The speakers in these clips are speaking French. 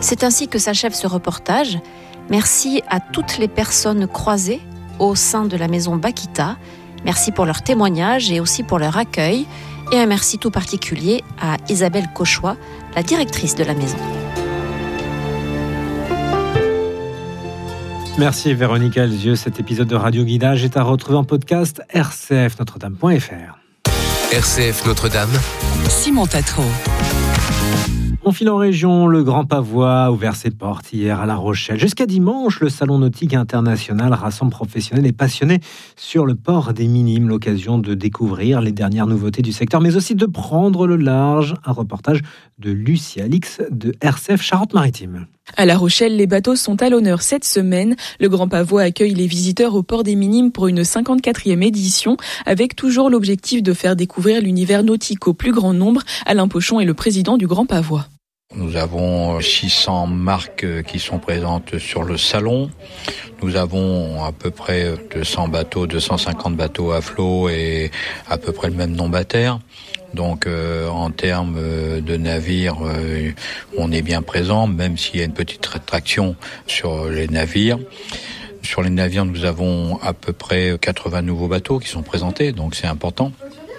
C'est ainsi que s'achève ce reportage. Merci à toutes les personnes croisées au sein de la maison Bakita. Merci pour leur témoignage et aussi pour leur accueil. Et un merci tout particulier à Isabelle Cauchois, la directrice de la maison. Merci Véronique Alzieux. Cet épisode de Radio Guidage est à retrouver en podcast rcfnotredame.fr. RCF Notre-Dame, Simon Tatro. On file en région, le Grand Pavois a ouvert ses portes hier à La Rochelle. Jusqu'à dimanche, le Salon nautique international rassemble professionnels et passionnés sur le port des Minimes. L'occasion de découvrir les dernières nouveautés du secteur, mais aussi de prendre le large. Un reportage de Lucie Alix de RCF Charente-Maritime. À La Rochelle, les bateaux sont à l'honneur cette semaine. Le Grand Pavois accueille les visiteurs au port des Minimes pour une 54e édition, avec toujours l'objectif de faire découvrir l'univers nautique au plus grand nombre. Alain Pochon est le président du Grand Pavois. Nous avons 600 marques qui sont présentes sur le salon. Nous avons à peu près 200 bateaux, 250 bateaux à flot et à peu près le même nombre à terre. Donc en termes de navires, on est bien présent, même s'il y a une petite rétraction sur les navires. Sur les navires, nous avons à peu près 80 nouveaux bateaux qui sont présentés, donc c'est important.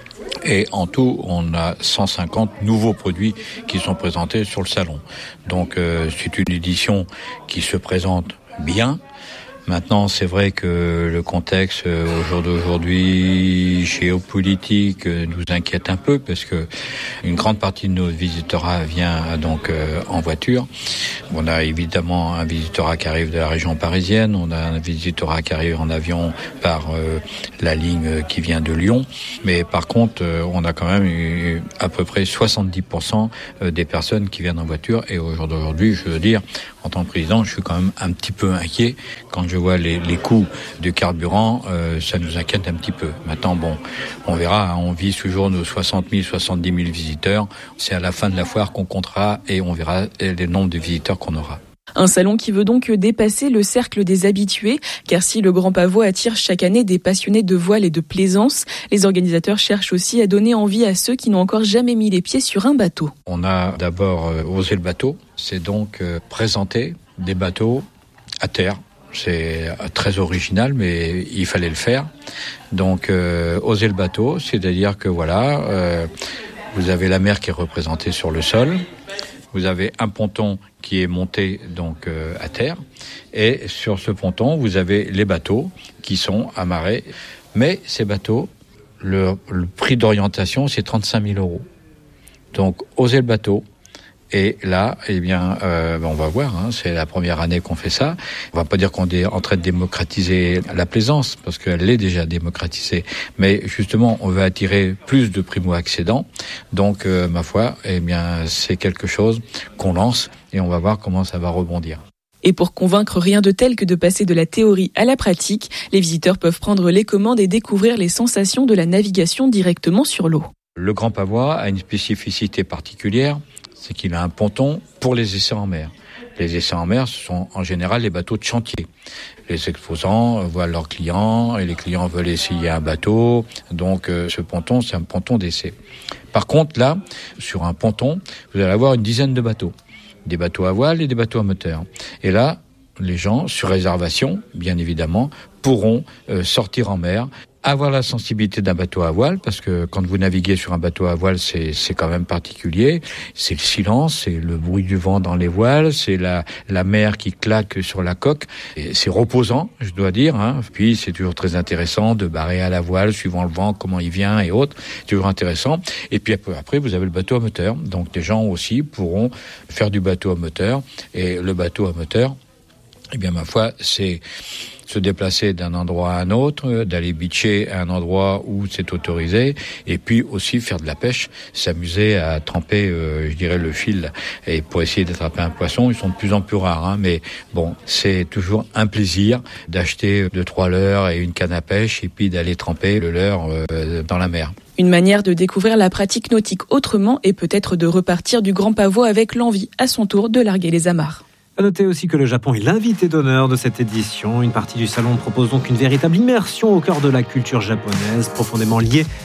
Et en tout, on a 150 nouveaux produits qui sont présentés sur le salon. Donc c'est une édition qui se présente bien. Maintenant, c'est vrai que le contexte au jour d'aujourd'hui géopolitique nous inquiète un peu parce que une grande partie de nos visiteurs vient donc en voiture. On a évidemment un visitorat qui arrive de la région parisienne, on a un visitorat qui arrive en avion par la ligne qui vient de Lyon, mais par contre, on a quand même eu à peu près 70% des personnes qui viennent en voiture et au jour d'aujourd'hui, je veux dire, en tant que président, je suis quand même un petit peu inquiet quand je vois les coûts du carburant, ça nous inquiète un petit peu. Maintenant, bon, on verra, on vise toujours nos 60 000, 70 000 visiteurs. C'est à la fin de la foire qu'on comptera et on verra le nombre de visiteurs qu'on aura. Un salon qui veut donc dépasser le cercle des habitués, car si le Grand Pavois attire chaque année des passionnés de voile et de plaisance, les organisateurs cherchent aussi à donner envie à ceux qui n'ont encore jamais mis les pieds sur un bateau. On a d'abord osé le bateau, c'est donc présenter des bateaux à terre. C'est très original, mais il fallait le faire. Donc, oser le bateau, c'est-à-dire que voilà, vous avez la mer qui est représentée sur le sol, vous avez un ponton qui est monté donc à terre, et sur ce ponton, vous avez les bateaux qui sont amarrés. Mais ces bateaux, le prix d'orientation, c'est 35 000 €. Donc, oser le bateau. Et là, eh bien, on va voir, c'est la première année qu'on fait ça. On va pas dire qu'on est en train de démocratiser la plaisance, parce qu'elle est déjà démocratisée. Mais justement, on veut attirer plus de primo-accédants. Donc, ma foi, eh bien, c'est quelque chose qu'on lance et on va voir comment ça va rebondir. Et pour convaincre, rien de tel que de passer de la théorie à la pratique, les visiteurs peuvent prendre les commandes et découvrir les sensations de la navigation directement sur l'eau. Le Grand Pavois a une spécificité particulière, c'est qu'il a un ponton pour les essais en mer. Les essais en mer, ce sont en général les bateaux de chantier. Les exposants voient leurs clients et les clients veulent essayer un bateau. Donc ce ponton, c'est un ponton d'essai. Par contre, là, sur un ponton, vous allez avoir une dizaine de bateaux. Des bateaux à voile et des bateaux à moteur. Et là, les gens, sur réservation, bien évidemment, pourront sortir en mer, avoir la sensibilité d'un bateau à voile, parce que quand vous naviguez sur un bateau à voile, c'est quand même particulier. C'est le silence, c'est le bruit du vent dans les voiles, c'est la mer qui claque sur la coque. Et c'est reposant, je dois dire. Puis c'est toujours très intéressant de barrer à la voile, suivant le vent, comment il vient et autres. C'est toujours intéressant. Et puis après, vous avez le bateau à moteur. Donc des gens aussi pourront faire du bateau à moteur. Et le bateau à moteur, eh bien, ma foi, c'est se déplacer d'un endroit à un autre, d'aller beacher à un endroit où c'est autorisé, et puis aussi faire de la pêche, s'amuser à tremper, je dirais, le fil, et pour essayer d'attraper un poisson. Ils sont de plus en plus rares, mais bon, c'est toujours un plaisir d'acheter 2-3 leurres et une canne à pêche, et puis d'aller tremper le leurre dans la mer. Une manière de découvrir la pratique nautique autrement, et peut-être de repartir du Grand Pavois avec l'envie, à son tour, de larguer les amarres. À noter aussi que le Japon est l'invité d'honneur de cette édition. Une partie du salon propose donc une véritable immersion au cœur de la culture japonaise, profondément liée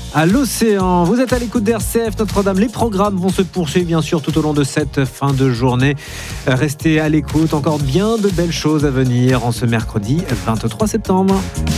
à l'océan. Vous êtes à l'écoute d'RCF Notre-Dame. Les programmes vont se poursuivre bien sûr tout au long de cette fin de journée. Restez à l'écoute, encore bien de belles choses à venir en ce mercredi 23 septembre.